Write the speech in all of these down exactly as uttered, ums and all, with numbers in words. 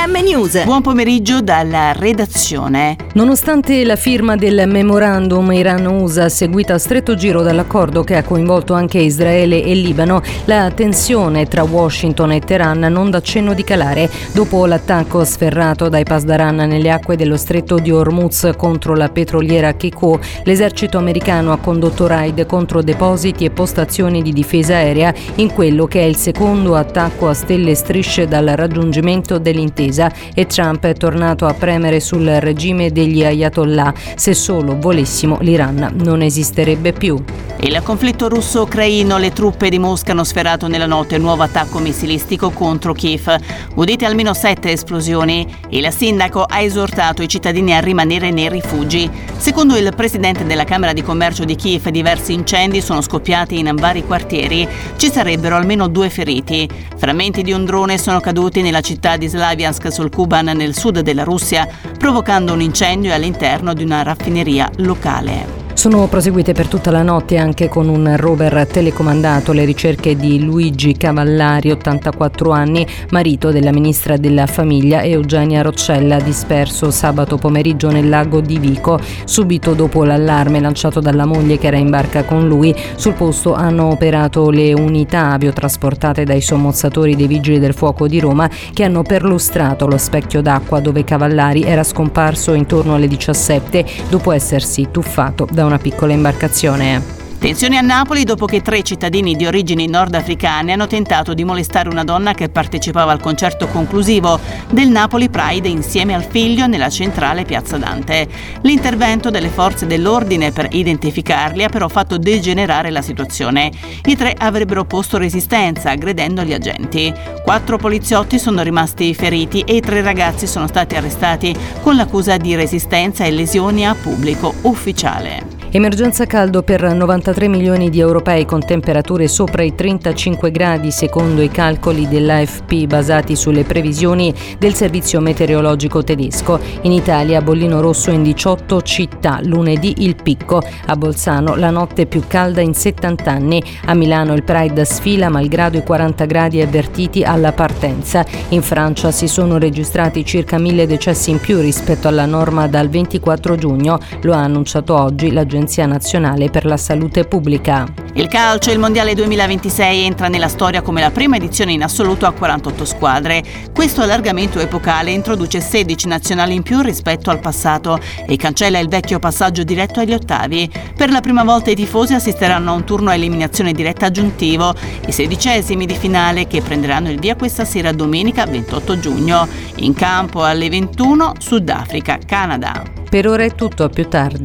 M News. Buon pomeriggio dalla redazione. Nonostante la firma del memorandum Iran-U S A seguita a stretto giro dall'accordo che ha coinvolto anche Israele e Libano, la tensione tra Washington e Teheran non dà cenno di calare. Dopo l'attacco sferrato dai Pasdaran nelle acque dello stretto di Hormuz contro la petroliera Kiko, l'esercito americano ha condotto raid contro depositi e postazioni di difesa aerea in quello che è il secondo attacco a stelle e strisce dal raggiungimento dell'intesa, e Trump è tornato a premere sul regime degli ayatollah. Se solo volessimo, l'Iran non esisterebbe più. Il conflitto russo-ucraino, le truppe di Mosca hanno sferato nella notte un nuovo attacco missilistico contro Kiev. Udite almeno sette esplosioni. Il sindaco ha esortato i cittadini a rimanere nei rifugi. Secondo il presidente della Camera di Commercio di Kiev, diversi incendi sono scoppiati in vari quartieri. Ci sarebbero almeno due feriti. Frammenti di un drone sono caduti nella città di Slaviansk sul Kuban, nel sud della Russia, provocando un incendio all'interno di una raffineria locale. Sono proseguite per tutta la notte anche con un rover telecomandato le ricerche di Luigi Cavallari, ottantaquattro anni, marito della ministra della famiglia Eugenia Roccella, disperso sabato pomeriggio nel lago di Vico. Subito dopo l'allarme lanciato dalla moglie che era in barca con lui, sul posto hanno operato le unità aviotrasportate dai sommozzatori dei Vigili del Fuoco di Roma, che hanno perlustrato lo specchio d'acqua dove Cavallari era scomparso intorno alle diciassette dopo essersi tuffato da una piccola imbarcazione. Tensioni a Napoli dopo che tre cittadini di origini nordafricane hanno tentato di molestare una donna che partecipava al concerto conclusivo del Napoli Pride insieme al figlio nella centrale Piazza Dante. L'intervento delle forze dell'ordine per identificarli ha però fatto degenerare la situazione. I tre avrebbero posto resistenza aggredendo gli agenti. Quattro poliziotti sono rimasti feriti e i tre ragazzi sono stati arrestati con l'accusa di resistenza e lesioni a pubblico ufficiale. Emergenza caldo per novantatré milioni di europei con temperature sopra i trentacinque gradi secondo i calcoli dell'A F P basati sulle previsioni del servizio meteorologico tedesco. In Italia bollino rosso in diciotto città, lunedì il picco, a Bolzano la notte più calda in settanta anni, a Milano il Pride sfila malgrado i quaranta gradi avvertiti alla partenza. In Francia si sono registrati circa mille decessi in più rispetto alla norma dal ventiquattro giugno, lo ha annunciato oggi l'Agenzia Nazionale per la Salute Pubblica. Il calcio, il Mondiale duemilaventisei entra nella storia come la prima edizione in assoluto a quarantotto squadre. Questo allargamento epocale introduce sedici nazionali in più rispetto al passato e cancella il vecchio passaggio diretto agli ottavi. Per la prima volta i tifosi assisteranno a un turno a eliminazione diretta aggiuntivo, i sedicesimi di finale che prenderanno il via questa sera domenica ventotto giugno. In campo alle ventuno Sudafrica, Canada. Per ora è tutto, a più tardi.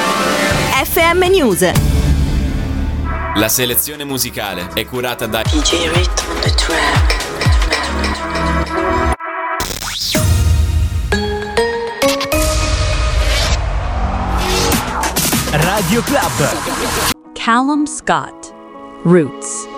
F M News. La selezione musicale è curata da D J Rit on the track. Radio Club. Callum Scott, Roots.